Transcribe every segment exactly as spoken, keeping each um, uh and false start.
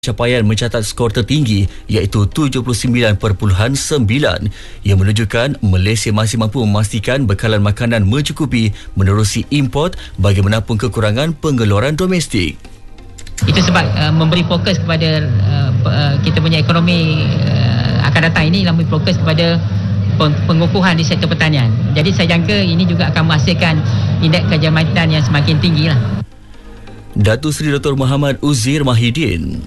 Capaian mencatat skor tertinggi iaitu tujuh puluh sembilan perpuluhan sembilan yang menunjukkan Malaysia masih mampu memastikan bekalan makanan mencukupi menerusi import bagi menampung kekurangan pengeluaran domestik. Itu sebab uh, memberi fokus kepada uh, uh, kita punya ekonomi uh, akan datang ini lebih fokus kepada pengukuhan di sektor pertanian. Jadi saya jangka ini juga akan menghasilkan indeks kejamatan yang semakin tinggi lah. Datuk Seri Doktor Muhammad Uzir Mahidin.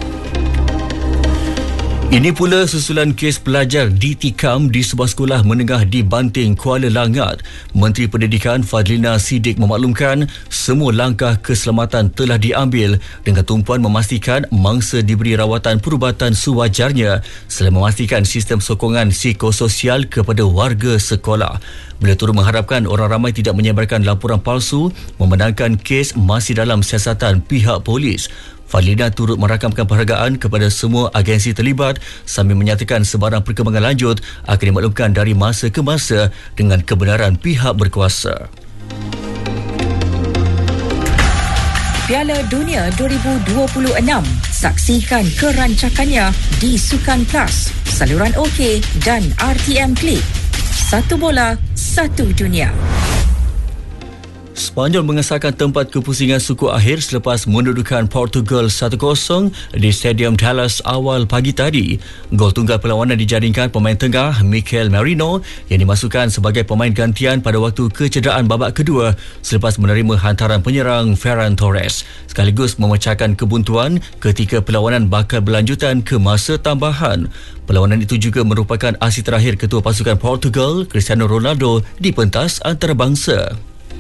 Ini pula susulan kes pelajar ditikam di sebuah sekolah menengah di Banting, Kuala Langat. Menteri Pendidikan Fadlina Siddiq memaklumkan semua langkah keselamatan telah diambil dengan tumpuan memastikan mangsa diberi rawatan perubatan sewajarnya selain memastikan sistem sokongan psikososial kepada warga sekolah. Beliau turut mengharapkan orang ramai tidak menyebarkan laporan palsu memandangkan kes masih dalam siasatan pihak polis. Fadlina turut merakamkan penghargaan kepada semua agensi terlibat sambil menyatakan sebarang perkembangan lanjut akan dimaklumkan dari masa ke masa dengan kebenaran pihak berkuasa. Piala Dunia dua ribu dua puluh enam. Saksikan kerancakannya di Sukan Plus, saluran OK dan R T M Klik. Satu bola, satu dunia. Sepanyol mengesahkan tempat kepusingan suku akhir selepas mendudukan Portugal satu kosong di Stadium Dallas awal pagi tadi. Gol tunggal perlawanan dijaringkan pemain tengah Mikel Merino yang dimasukkan sebagai pemain gantian pada waktu kecederaan babak kedua selepas menerima hantaran penyerang Ferran Torres, sekaligus memecahkan kebuntuan ketika perlawanan bakal berlanjutan ke masa tambahan. Perlawanan itu juga merupakan aksi terakhir ketua pasukan Portugal, Cristiano Ronaldo, di pentas antarabangsa.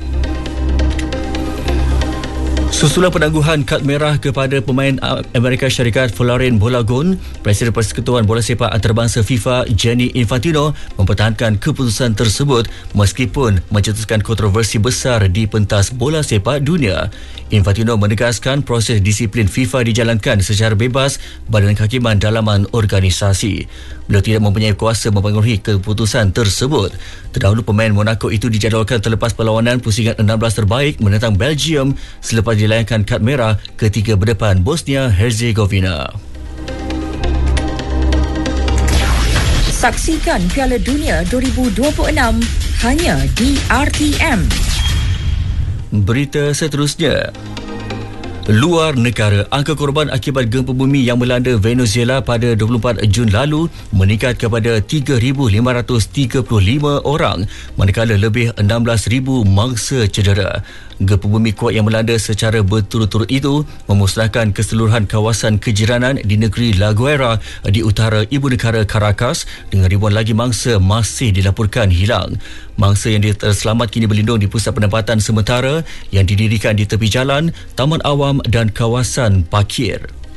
Susulan penangguhan kad merah kepada pemain Amerika Syarikat Florin Bolagon, Presiden Persekutuan Bola Sepak Antarabangsa FIFA Gianni Infantino mempertahankan keputusan tersebut meskipun mencetuskan kontroversi besar di pentas bola sepak dunia. Infantino menegaskan proses disiplin FIFA dijalankan secara bebas Badan Kehakiman Dalaman organisasi. Beliau tidak mempunyai kuasa mempengaruhi keputusan tersebut. Terdahulu pemain Monaco itu dijadualkan terlepas perlawanan pusingan enam belas terbaik menentang Belgium selepas dilayangkan kad merah ketika berdepan Bosnia Herzegovina. Saksikan Piala Dunia dua ribu dua puluh enam hanya di R T M. Berita seterusnya. Luar negara, angka korban akibat gempa bumi yang melanda Venezuela pada dua puluh empat Jun lalu meningkat kepada tiga ribu lima ratus tiga puluh lima orang, manakala lebih enam belas ribu mangsa cedera. Gempa bumi kuat yang melanda secara berturut-turut itu memusnahkan keseluruhan kawasan kejiranan di negeri La Guaira di utara ibu negara Caracas dengan ribuan lagi mangsa masih dilaporkan hilang. Mangsa yang terselamat kini berlindung di pusat penempatan sementara yang didirikan di tepi jalan, taman awam dan kawasan parkir.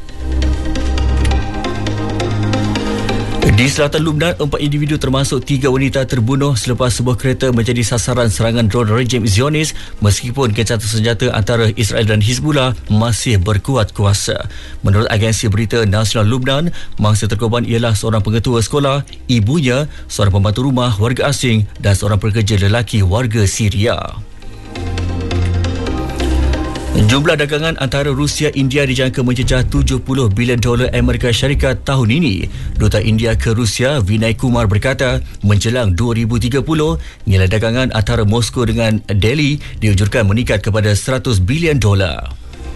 Di selatan Lubnan, empat individu termasuk tiga wanita terbunuh selepas sebuah kereta menjadi sasaran serangan drone rejim Zionis meskipun gencatan senjata antara Israel dan Hizbullah masih berkuat kuasa. Menurut agensi berita nasional Lubnan, mangsa terkorban ialah seorang pengetua sekolah, ibunya, seorang pembantu rumah warga asing dan seorang pekerja lelaki warga Syria. Jumlah dagangan antara Rusia India dijangka mencecah tujuh puluh bilion dolar Amerika Syarikat tahun ini. Duta India ke Rusia Vinay Kumar berkata, menjelang dua ribu tiga puluh, nilai dagangan antara Moskow dengan Delhi dianjurkan meningkat kepada seratus bilion dolar.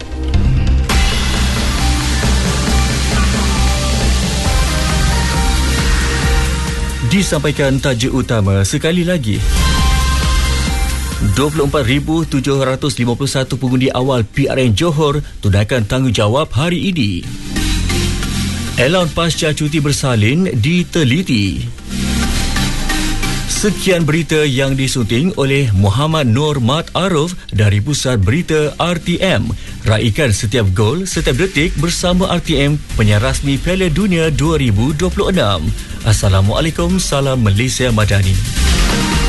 Disampaikan tajuk utama sekali lagi. dua puluh empat ribu tujuh ratus lima puluh satu pengundi awal P R N Johor tunaikan tanggungjawab hari ini. Elan pasca cuti bersalin diteliti. Sekian berita yang disunting oleh Muhammad Nur Mat Aruf dari Pusat Berita R T M. Raikan setiap gol, setiap detik bersama R T M, penyiar rasmi Piala Dunia dua ribu dua puluh enam. Assalamualaikum, salam Malaysia Madani.